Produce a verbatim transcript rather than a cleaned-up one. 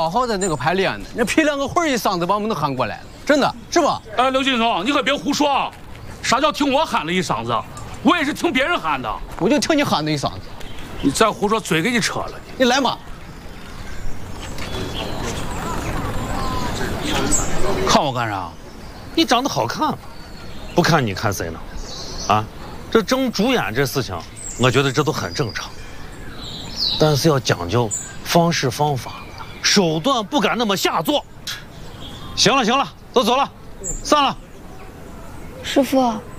好好的那个排练呢，那批两个会一嗓子把我们都喊过来了，真的是吧？ 哎，刘劲松，你可别胡说啊！啥叫听我喊了一嗓子？我也是听别人喊的。 我就听你喊的一嗓子。 你再胡说，嘴给你扯了。 你来嘛！ 看我干啥？ 你长得好看嘛，不看你看谁呢？啊，这争主演这事情，我觉得这都很正常，但是要讲究方式方法，手段不敢那么下作。行了行了，都走了，散了。 师傅。